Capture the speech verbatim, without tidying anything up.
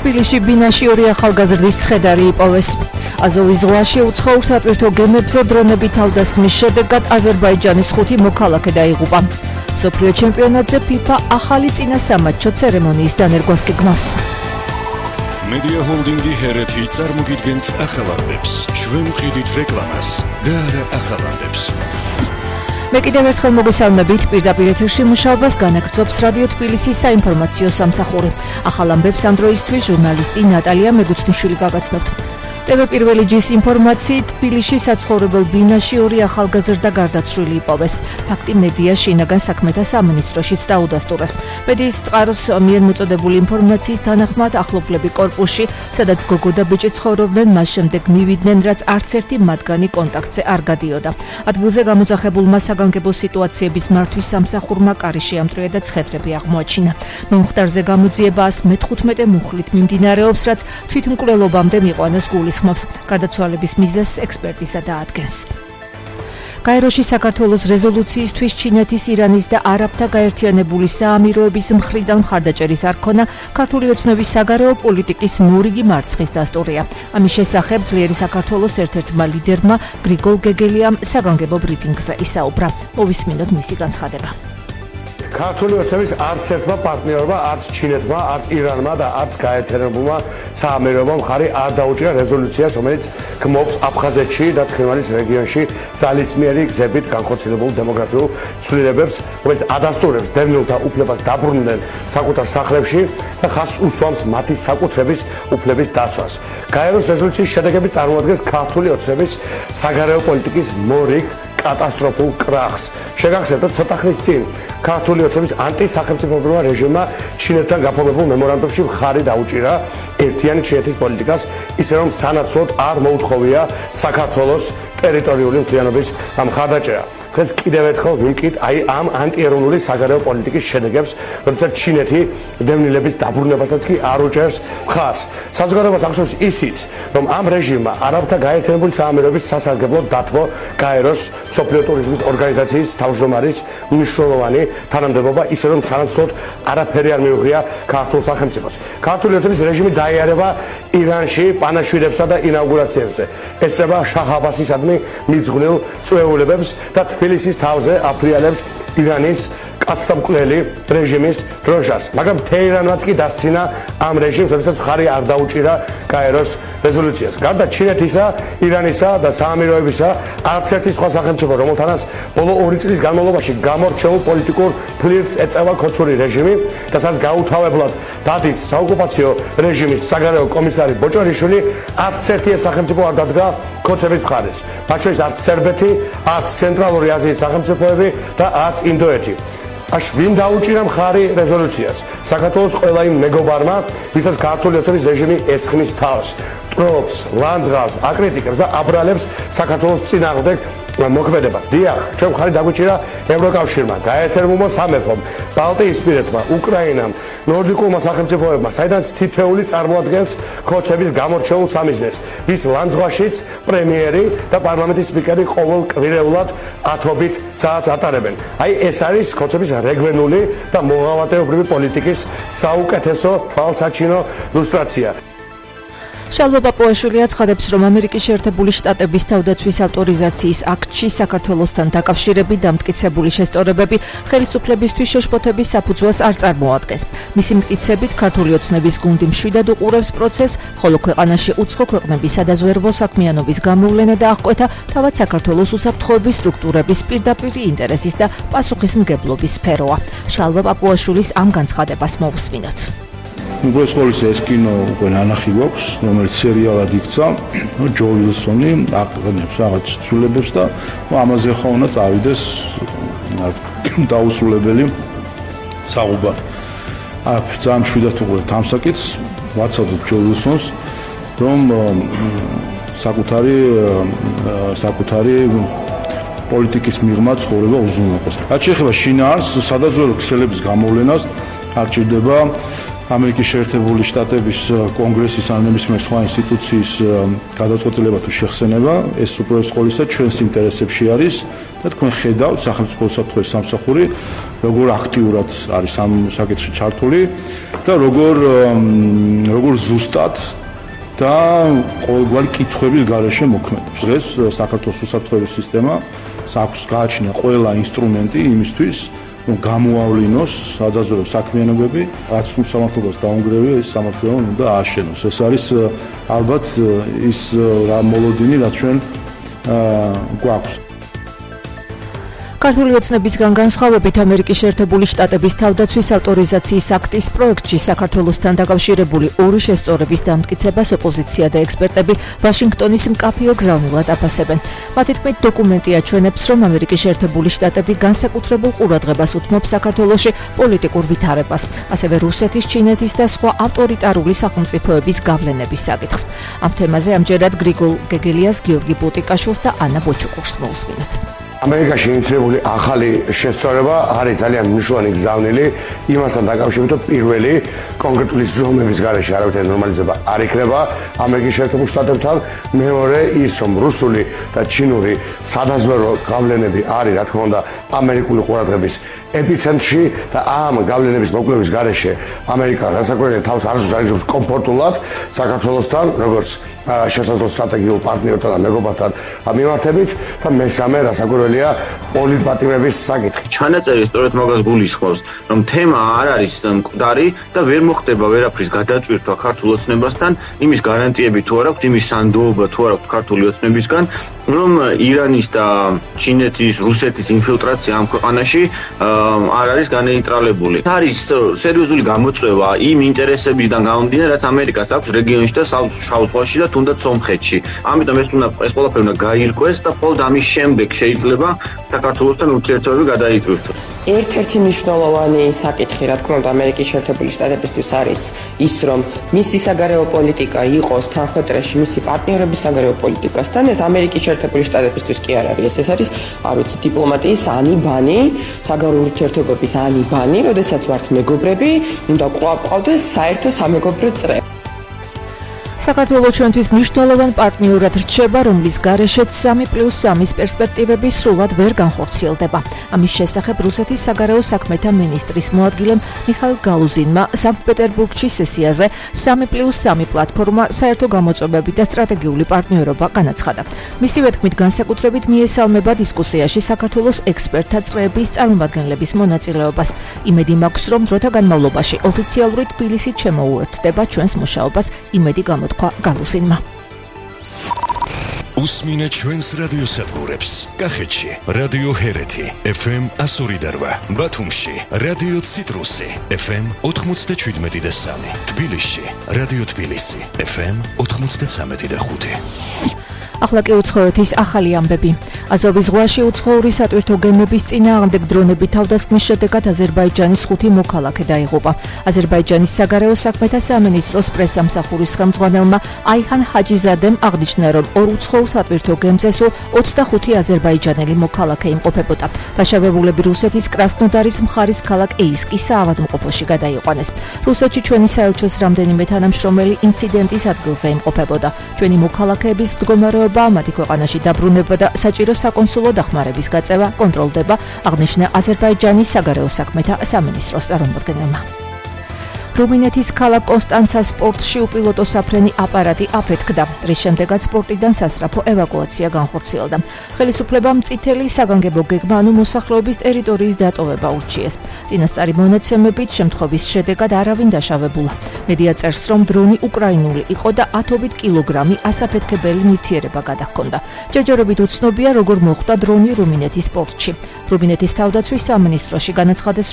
თბილისში ბინაში ორი ახალგაზრდის ცხედარი იპოვეს. აზოვის ზღვაში უცხოურ სატვირთო გემებზე დრონებით თავდასხმის შედეგად აზერბაიჯანის ხუთი მოქალაქე დაიღუპა. მსოფლიო ჩემპიონატზე ფიფა ახალი წინასამატჩო ცერემონიის დანერგვას გეგმავს. Media Holdingi ჰერეთი წარმოგიდგენთ ახალამდებს. ჩვენ ვყიდით რეკლამას და არა ახალამდებს. მე კიდევ ერთხელ მოგესალმებით, პირდაპირ ეთერში მუშაობას განაგრძობს რადიო თბილისის საინფორმაციო სამსახური. ახალამდებს ამ დროისთვის ჟურნალისტი ნატალია მეგუთნიშვილი გაგაცნობთ. ტევ პირველი ჯის ინფორმაციით თბილისში საცხოვრებელ ბინაში ორი ახალგაზრდა გარდაცვლილი იპოვეს. ფაქტი მედია შინაგან საქმეთა სამინისტროშიც დაუდასტურეს. მედიის წყაროს მიერ მოწოდებული ინფორმაციის თანახმად ახლობლები კორპუსში, სადაც გოგო და ბიჭი ცხოვრობდნენ, მას შემდეგ მივიდნენ, რაც არც ერთი მათგანი კონტაქტზე არ გადიოდა. ადგილზე გამოძახებულმა საგანგებო სიტუაციების მართვის სამსახურმა კარი შეამტვრია და ცხედრები აღმოაჩინა. მომხდარზე გამოძიება მეთხუთმეტე მუხლით მიმდინარეობს, რაც თვითმკვლელობამდე მიყვანას გულის ხმობს. გარდაცვალების მიზეზს ექსპერტიზა დაადგენს. კაიროში საქართველოს რეზოლუციისთვის ჩინეთის, ირანის და არაბთა გაერთიანებული საამიროების მხრიდან მხარდაჭერის არ ქონა ქართული ოცნების საგარეო პოლიტიკის მორიგი მარცხის დასტურია. ამის შესახებ ძლიერი საქართველოს ერთ-ერთმა ლიდერმა გრიგოლ გეგელიამ საგანგებო ბრიფინგზე ისაუბრა. მოვისმინოთ მისი განცხადება. ქართული ოცნების არც ერთმა პარტნიორმა, არც ჩინეთმა, არც ირანმა და არც გაერთიანებულმა საამიროებამ მხარი არ დაუჭირა რეზოლუციას, რომელიც გმობს აფხაზეთში და ცხინვალის რეგიონში ძალისმიერი გზებით განხორციელებულ დემოკრატიულ ცვლილებებს, რომელიც ადასტურებს დევნილთა უფლებას დაბრუნდნენ საკუთარ სახლებში და ხაზს უსვამს მათი საკუთრების უფლების დაცვას. გაეროს რეზოლუციის შედეგები წარმოადგენს ქართული ოცნების საგარეო პოლიტიკის მორიგ კატასტროფულ კრახს. შეგახსენებთ, ცოტა ხნის წინ ქართული ოცნების ანტისახელმწიფოებრივმა რეჟიმმა ჩინეთთან გაფორმებულ მემორანდუმში მხარი დაუჭირა ერთიანი ჩინეთის პოლიტიკას, ისე რომ სანაცვლოდ არ მოუთხოვია საქართველოს ტერიტორიული მთლიანობის მხარდაჭერა. დღეს კიდევ ერთხელ ვიმკით აი ამ ანტიეროვნული საგარეო პოლიტიკის შედეგებს, როდესაც ჩინეთი დევნილების დაბრუნებასაც კი არ უჭერს მხარს. საზოგადოებას ახსოვს ისიც, რომ ამ რეჟიმმა არაბთა გაერთიანებული საამიროების სასარგებლოდ დათმო გაეროს მსოფლიო ტურიზმის ორგანიზაციის თავმჯდომარის მნიშვნელოვანი თანამდებობა, ისე რომ სანაცვლოდ არაფერი არ მიუღია ქართულ სახელმწიფოს. ქართული ოცნების რეჟიმი დაიარება ირანში პანაშვიდებსა და ინაუგურაციებზე. ესწრება შაჰ აბასისადმი მიძღვნილ წვეულებებს და თბილისის თავზე აფრიალებს ირანის კაცთამკვლელი რეჟიმის დროშას. მაგრამ თეირანმაც კი დასცინა ამ რეჟიმს, როდესაც მხარი არ დაუჭირა გაეროს რეზოლუციას. გარდა ჩინეთისა, ირანისა და საამიროებისა, არც ერთი სხვა სახელმწიფო, რომელთანაც ბოლო ორი წლის განმავლობაში გამორჩეულ პოლიტიკურ ფლირტს ეწევა ქოცური რეჟიმი და სადაც გაუთავებლად დადის საოკუპაციო რეჟიმის საგარეო კომისარი ბოჭორიშვილი, არც ერთი ეს სახელმწიფო არ დადგა ქოცების მხარეს. მათ შორის არც სერბეთი, არც ცენტრალური აზიის სახელმწიფოები და არც ინდოეთი. აშ ვინ დაუჭირა მხარი რეზოლუციას? საქართველოს ყველა იმ მეგობარმა, ვისაც ქართული ოცნების რეჟიმი ეცხნის თავს, ტრობს, ლანძღავს, აკრიტიკებს და აბრალებს საქართველოს წინააღმდეგ მოქმედებას. დიახ, ჩვენ მხარი დაგვიჭირა ევროკავშირმა, გაერთიანებულმა სამეფომ, ბალტიისპირეთმა, უკრაინამ, ნორდიკულმა სახელმწიფოებმა, საიდანაც თითეული წარმოადგენს ქოცების გამორჩეულ სამიზნეს, ვის ლანძღვაშიც პრემიერი და პარლამენტის სპიკერი ყოველ კვირეულად ათობით საათს ატარებენ. აი ეს არის ქოცების რეგვენული და მოღალატეობრივი პოლიტიკის საუკეთესო თვალსაჩინო ილუსტრაცია. შალვა პაპუაშვილი აცხადებს, რომ ამერიკის შეერთებული შტატების თავდაცვის ავტორიზაციის აქტში საქართველოსთან დაკავშირებით დამტკიცებული შესწორებები ხელისუფლებისთვის შეშფოთების საფუძველს არ წარმოადგენს. მისი მტკიცებით, ქართული ოცნების გუნდი მშვიდად უყურებს პროცესს, ხოლო ქვეყანაში უცხო ქვეყნების სადაზვერვო საქმიანობის გამოვლენა და აღკვეთა თავად საქართველოს უსაფრთხოების სტრუქტურების პირდაპირი ინტერესის და პასუხისმგებლობის სფეროა. შალვა პაპუაშვილის ამ განცხადებას მოვუსმინოთ. უბრალოდ ყოველისა ეს კინო უკვე ნანახი გვაქვს, რომელიც სერიალად იქცა, ჯო ვილსონი აყენებს რაღაც ცვლილებებს და ამაზე ხო უნდა წავიდეს დაუსრულებელი საღუბარი. არაფერი, ძალიან მშვიდად უყურებთ ამ საკითხს, ვაცადოთ ჯო ვილსონს, რომ საკუთარი საკუთარი პოლიტიკის მიღმა ცხოვრება უზრუნველყოს. რაც შეეხება შინაარსს, სადაზვერვო ქსელების გამოვლენას არ ჭირდება ამერიკის შეერთებული შტატების კონგრესის ან ნებისმიერ სხვა ინსტიტუციის გადაწყვეტილება თუ შეხსენება, ეს უპირველეს ყოვლისა ჩვენს ინტერესებში არის და თქვენ ხედავთ სახელმწიფო უსაფრთხოების სამსახური როგორ აქტიურად არის ამ საკითხში ჩართული და როგორ როგორ ზუსტად და ყოველგვარი კითხვების გარეშე მოქმედებს. დღეს საქართველოს უსაფრთხოების სისტემა აქვს გააჩინა ყველა ინსტრუმენტი იმისთვის, რომ გამოავლინოს სადაზვერვო საქმიანობები, რაც უსამართლობას დაუნგრევი, ეს სამართლიანი უნდა ააშენოს. ეს არის ალბათ ის რა მოლოდინი, რაც ჩვენ გვაქვს. ქართული ოცნებისგან განსხვავებით ამერიკის შეერთებული შტატების თავდაცვის ავტორიზაციის აქტის პროექტში საქართველოსთან დაკავშირებული ორი შესწორების დამტკიცებას ოპოზიცია და ექსპერტები ვაშინგტონის მკაფიო გზავნილად აფასებენ. მათი თქმით, დოკუმენტი აჩვენებს, რომ ამერიკის შეერთებული შტატები განსაკუთრებულ ყურადღებას უთმობს საქართველოში პოლიტიკურ ვითარებას, ასევე რუსეთის, ჩინეთის და სხვა ავტორიტარული სახელმწიფოების გავლენების საკითხს. ამ თემაზე ამჯერად გრიგოლ გეგელიას, გიორგი ბუტიკაშვილს და ანა ბოჩუკურს მოусმინოთ. ამერიკაში ინიციირებული ახალი შესწორება არის ძალიან მნიშვნელოვანი გზავნილი იმასთან დაკავშირებით, რომ პირველი კონკრეტული ზომების გარეშე არავითარი ნორმალიზება არ იქნება ამერიკის შეერთებულ შტატებთან, მეორე ის, რომ რუსული და ჩინური სადაზვერვო გავლენები არის, რა თქმა უნდა, ამერიკული ყურადღების ეპიცენტრში და ამ გავლენების მოკვლევის გარეშე ამერიკა განსაკუთრებით თავს არ ზუსტად კომფორტულად საქართველოსთან, როგორც შესაძლო სტრატეგიულ პარტნიორთან და მეგობრებთან მიმართებით და მესამე რასაკვირველია პოლიტპატიმრების საკითხი. ჩანაწერი სწორედ მაგას გულისხმობს, რომ თემა არ არის მკვდარი და ვერ მოხდება ვერაფრის გადაწყვეტა ქართულ ოცნებასთან, იმის გარანტიები თუ არ აქვს, იმის სანდოობა თუ არ აქვს ქართული ოცნებისგან, რომ ირანის და ჩინეთის, რუსეთის ინფილტრაცია ამ ქვეყანაში არ არის განეიტრალებული. არის სერიოზული გამოწვევა იმ ინტერესებიდან გამომდინარე, რაც ამერიკას აქვს რეგიონში და შავ ზღვაში და თუნდაც სომხეთში. ამიტომ ეს უნდა ეს ყველაფერი უნდა გაირკვეს და მხოლოდ ამის შემდეგ შეიძლება საქართველოსთან ურთიერთობები გადაიწყვეტოს. ერთ-ერთი მნიშვნელოვანი საკითხი, რა თქმა უნდა, ამერიკის შეერთებული შტატებისთვის არის ის, რომ მისი საგარეო პოლიტიკა იყოს თანხმოჭრაში მისი პარტნიორების საგარეო პოლიტიკასთან. ეს ამერიკის შეერთებული შტატებისთვის კი არ არის. ეს არის, არ ვიცი, დიპლომატიის ანი ბანი, საგარეო ურთიერთობების ანი ბანი, როდესაც ვართ მეგობრები, უნდა ყვავდეს საერთო სამეგობრო წრე. საქართველოს ჩვენთვის მნიშვნელოვან პარტნიორად რჩება, რომლის გარეშეც სამი პლუს სამის პერსპექტივები სრულად ვერ განხორციელდება. ამის შესახებ რუსეთის საგარეო საქმეთა მინისტრის მოადგილემ მიხაილ გალუზინმა სანქტ-პეტერბურგში სესიაზე სამი პლუს სამი პლატფორმა საერთო გამოწვევები და სტრატეგიული პარტნიორობა განაცხადა. მისივე თქმით, განსაკუთრებით მიესალმება დისკუსიაში საქართველოს ექსპერტთა წრეების წარმომადგენლების მონაწილეობას. იმედი მაქვს, რომ დროთა განმავლობაში ოფიციალურად თბილისით შემოუერთდება ჩვენს მუშაობას, იმედი გამოთქვა გალუსინმა. უსმინე ჩვენს რადიოსადგურებს. კახეთში რადიო ჰერეთი ეფ ემ εκατო ორი და რვა, ბათუმში რადიო ციტრუსი ეფ ემ ოთხმოცდაშვიდმეტი და სამი, თბილისში რადიო თბილისი ეფ ემ ოთხმოცდაცამეტი და ხუთი. ახლა კი უცხოეთის ახალი ამბები. აზოვის ზღვაში უცხოური სატვირთო გემების წინააღმდეგ დრონებით თავდასხმის შედეგად აზერბაიჯანის ხუთი მოქალაქე დაიღუპა. აზერბაიჯანის საგარეო საქმეთა სამინისტროს პრესსამსახურის ხელმძღვანელმა აიჰან ჰაჯიზადემ აღნიშნა, რომ ორ უცხოურ სატვირთო გემზე სულ ოცდახუთი აზერბაიჯანელი მოქალაქე იმყოფებოდა. დაშავებულები რუსეთის კრასნოდარის მხარის ქალაქ ეისკის საავადმყოფოში გადაიყვანეს. რუსეთში ჩვენი საელჩოს რამდენიმე თანამშრომელი ინციდენტის ადგილზე იმყოფებოდა. ჩვენი მოქალაქეების მდგომარეობა მათი ქვეყანაში დაბრუნება და საჭირო საკონსულო დახმარების გაწევა კონტროლდება, აღნიშნა აზერბაიჯანის საგარეო საქმეთა სამინისტროს წარმომადგენელმა. რუმინეთის ქალაქ კონსტანცას პორტში უპილოტო საფრენი აპარატი აფეთქდა, რის შემდეგაც პორტიდან სასწრაფო ევაკუაცია განხორციელდა. ხელისუფლებამ წითელი საგანგებო გეგმა ანუ მოსახლეობის ტერიტორიის დატოვება ურჩიეს. წინასწარი მონაცემებით შემთხვევის შედეგად არავინ დაშავებულა. მედია წერს, რომ დრონი უკრაინული იყო და ათობით კილოგრამი ასაფეთქებელი ნივთიერება გადაჰქონდა. ჯერჯერობით უცნობია, როგორ მოხვდა დრონი რუმინეთის პორტში. რუმინეთის თავდაცვის სამინისტროში განაცხადეს,